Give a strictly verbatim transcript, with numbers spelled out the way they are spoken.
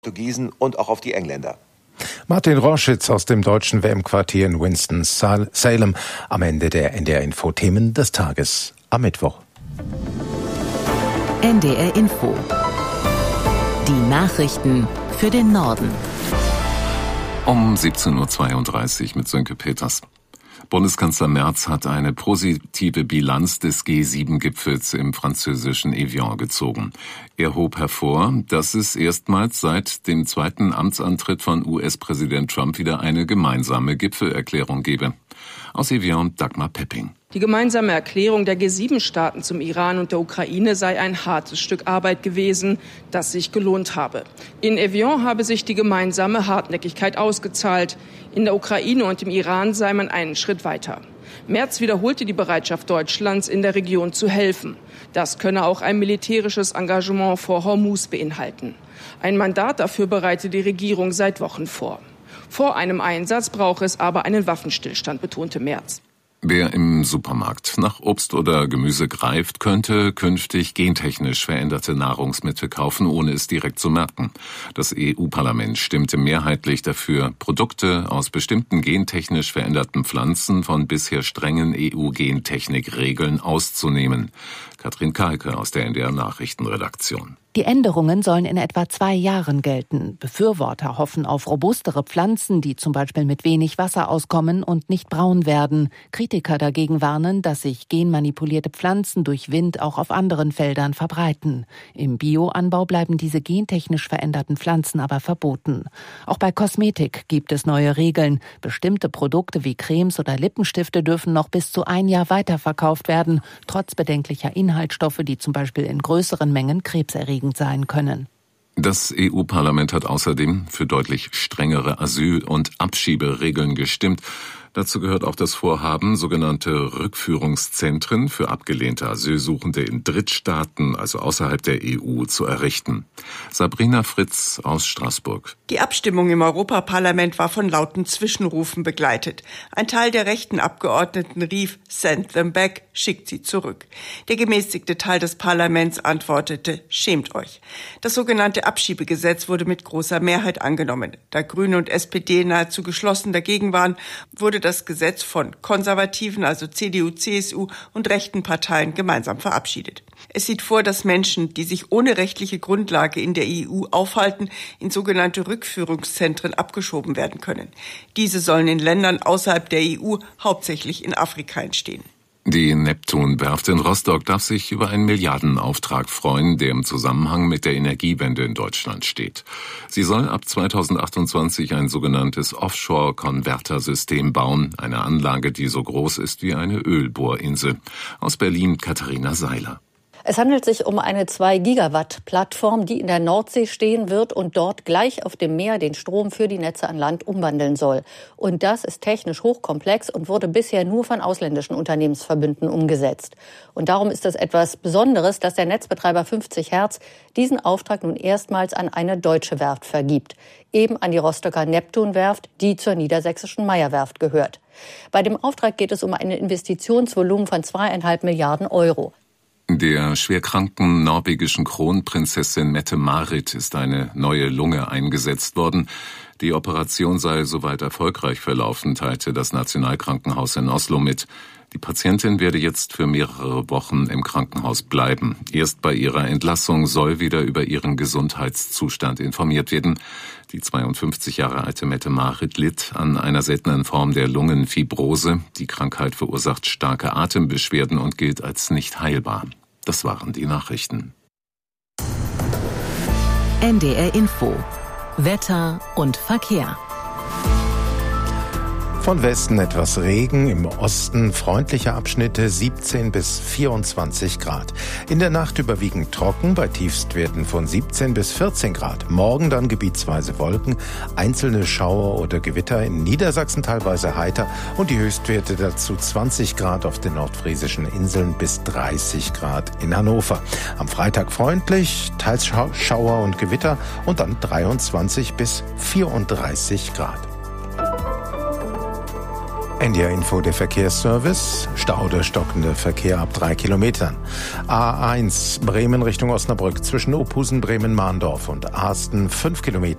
Portugiesen und auch auf die Engländer. Martin Roschitz aus dem deutschen W M-Quartier in Winston-Salem am Ende der N D R-Info-Themen des Tages am Mittwoch. N D R-Info. Die Nachrichten für den Norden. Um siebzehn Uhr zweiunddreißig mit Sönke Peters. Bundeskanzler Merz hat eine positive Bilanz des G sieben Gipfels im französischen Evian gezogen. Er hob hervor, dass es erstmals seit dem zweiten Amtsantritt von U S-Präsident Trump wieder eine gemeinsame Gipfelerklärung gebe. Aus Evian Dagmar Pepping. Die gemeinsame Erklärung der G sieben Staaten zum Iran und der Ukraine sei ein hartes Stück Arbeit gewesen, das sich gelohnt habe. In Evian habe sich die gemeinsame Hartnäckigkeit ausgezahlt. In der Ukraine und im Iran sei man einen Schritt weiter. Merz wiederholte die Bereitschaft Deutschlands, in der Region zu helfen. Das könne auch ein militärisches Engagement vor Hormuz beinhalten. Ein Mandat dafür bereite die Regierung seit Wochen vor. Vor einem Einsatz brauche es aber einen Waffenstillstand, betonte Merz. Wer im Supermarkt nach Obst oder Gemüse greift, könnte künftig gentechnisch veränderte Nahrungsmittel kaufen, ohne es direkt zu merken. Das E U-Parlament stimmte mehrheitlich dafür, Produkte aus bestimmten gentechnisch veränderten Pflanzen von bisher strengen E U-Gentechnikregeln auszunehmen. Katrin Kalke aus der N D R-Nachrichtenredaktion. Die Änderungen sollen in etwa zwei Jahren gelten. Befürworter hoffen auf robustere Pflanzen, die zum Beispiel mit wenig Wasser auskommen und nicht braun werden. Kritiker dagegen warnen, dass sich genmanipulierte Pflanzen durch Wind auch auf anderen Feldern verbreiten. Im Bioanbau bleiben diese gentechnisch veränderten Pflanzen aber verboten. Auch bei Kosmetik gibt es neue Regeln. Bestimmte Produkte wie Cremes oder Lippenstifte dürfen noch bis zu ein Jahr weiterverkauft werden, trotz bedenklicher Inhaltsstoffe, die zum Beispiel in größeren Mengen krebserregend sein können. Das E U-Parlament hat außerdem für deutlich strengere Asyl- und Abschieberegeln gestimmt. Dazu gehört auch das Vorhaben, sogenannte Rückführungszentren für abgelehnte Asylsuchende in Drittstaaten, also außerhalb der E U, zu errichten. Sabrina Fritz aus Straßburg. Die Abstimmung im Europaparlament war von lauten Zwischenrufen begleitet. Ein Teil der rechten Abgeordneten rief, "Send them back", schickt sie zurück. Der gemäßigte Teil des Parlaments antwortete, "Schämt euch". Das sogenannte Abschiebegesetz wurde mit großer Mehrheit angenommen. Da Grüne und S P D nahezu geschlossen dagegen waren, wurde das Gesetz von Konservativen, also C D U, C S U und rechten Parteien gemeinsam verabschiedet. Es sieht vor, dass Menschen, die sich ohne rechtliche Grundlage in der E U aufhalten, in sogenannte Rückführungszentren abgeschoben werden können. Diese sollen in Ländern außerhalb der E U, hauptsächlich in Afrika, entstehen. Die Neptun-Werft in Rostock darf sich über einen Milliardenauftrag freuen, der im Zusammenhang mit der Energiewende in Deutschland steht. Sie soll ab zweitausendachtundzwanzig ein sogenanntes Offshore-Konvertersystem bauen, eine Anlage, die so groß ist wie eine Ölbohrinsel. Aus Berlin Katharina Seiler. Es handelt sich um eine zwei Gigawatt Plattform, die in der Nordsee stehen wird und dort gleich auf dem Meer den Strom für die Netze an Land umwandeln soll. Und das ist technisch hochkomplex und wurde bisher nur von ausländischen Unternehmensverbünden umgesetzt. Und darum ist es etwas Besonderes, dass der Netzbetreiber fünfzig Hertz diesen Auftrag nun erstmals an eine deutsche Werft vergibt. Eben an die Rostocker Neptun-Werft, die zur niedersächsischen Meyer-Werft gehört. Bei dem Auftrag geht es um ein Investitionsvolumen von zweieinhalb Milliarden Euro. Der schwerkranken norwegischen Kronprinzessin Mette-Marit ist eine neue Lunge eingesetzt worden. Die Operation sei soweit erfolgreich verlaufen, teilte das Nationalkrankenhaus in Oslo mit. Die Patientin werde jetzt für mehrere Wochen im Krankenhaus bleiben. Erst bei ihrer Entlassung soll wieder über ihren Gesundheitszustand informiert werden. Die zweiundfünfzig Jahre alte Mette-Marit litt an einer seltenen Form der Lungenfibrose. Die Krankheit verursacht starke Atembeschwerden und gilt als nicht heilbar. Das waren die Nachrichten. N D R Info. Wetter und Verkehr. Von Westen etwas Regen, im Osten freundliche Abschnitte, siebzehn bis vierundzwanzig Grad. In der Nacht überwiegend trocken, bei Tiefstwerten von siebzehn bis vierzehn Grad. Morgen dann gebietsweise Wolken, einzelne Schauer oder Gewitter, in Niedersachsen teilweise heiter und die Höchstwerte dazu zwanzig Grad auf den nordfriesischen Inseln bis dreißig Grad in Hannover. Am Freitag freundlich, teils Schauer und Gewitter und dann dreiundzwanzig bis vierunddreißig Grad. N D R-Info, der Verkehrsservice. Stau oder stockender Verkehr ab drei Kilometern. A eins Bremen Richtung Osnabrück zwischen Ophusen, Bremen-Mahndorf und Asten fünf Kilometer.